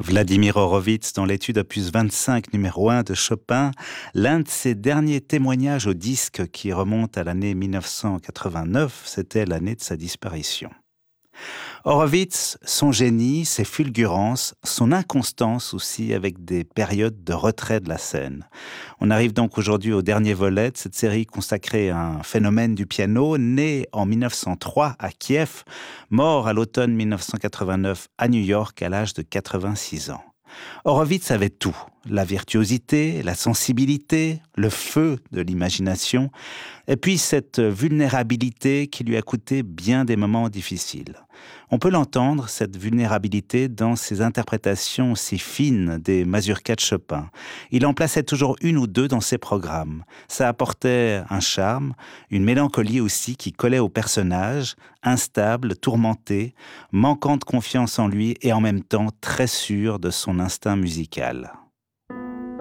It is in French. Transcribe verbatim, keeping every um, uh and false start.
Vladimir Horowitz, dans l'étude opus vingt-cinq numéro un de Chopin, l'un de ses derniers témoignages au disque qui remonte à l'année mille neuf cent quatre-vingt-neuf, c'était l'année de sa disparition. Horowitz, son génie, ses fulgurances, son inconstance aussi avec des périodes de retrait de la scène. On arrive donc aujourd'hui au dernier volet de cette série consacrée à un phénomène du piano, né en mille neuf cent trois à Kiev, mort à l'automne mille neuf cent quatre-vingt-neuf à New York à l'âge de quatre-vingt-six ans. Horowitz avait tout, la virtuosité, la sensibilité, le feu de l'imagination, et puis cette vulnérabilité qui lui a coûté bien des moments difficiles. On peut l'entendre, cette vulnérabilité, dans ses interprétations si fines des mazurkas de Chopin. Il en plaçait toujours une ou deux dans ses programmes. Ça apportait un charme, une mélancolie aussi qui collait au personnage, instable, tourmenté, manquant de confiance en lui et en même temps très sûr de son instinct musical.